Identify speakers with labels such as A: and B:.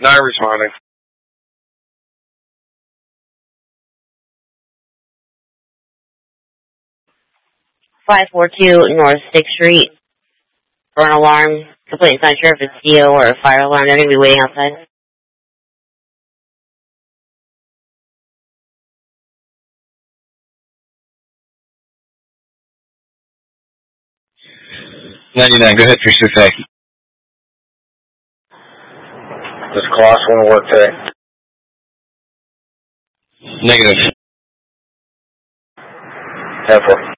A: Not responding.
B: 542 North 6th Street for an alarm. Complaint's not sure if it's steel or a fire alarm. They're going to be waiting outside.
C: $99, go ahead, 368.
A: Does class 1 work today?
C: Negative.
A: 10-4.